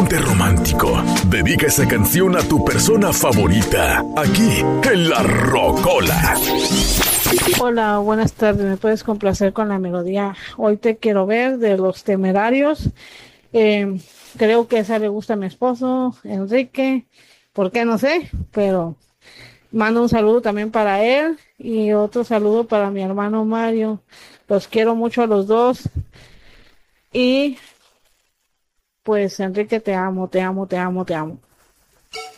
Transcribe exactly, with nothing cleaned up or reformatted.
Ponte romántico. Dedica esa canción a tu persona favorita. Aquí, en La Rocola. Hola, buenas tardes. ¿Me puedes complacer con la melodía? Hoy te quiero ver de Los Temerarios. Eh, creo que esa le gusta a mi esposo, Enrique. ¿Por qué? No sé, pero mando un saludo también para él y otro saludo para mi hermano Mario. Los quiero mucho a los dos. Y pues, Enrique, te amo, te amo, te amo, te amo.